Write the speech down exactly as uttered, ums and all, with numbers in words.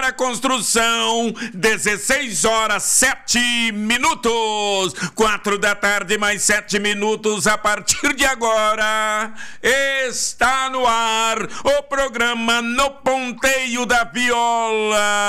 para construção, dezesseis horas, sete minutos. Quatro da tarde, mais sete minutos. A partir de agora, está no ar o programa No Ponteio da Viola.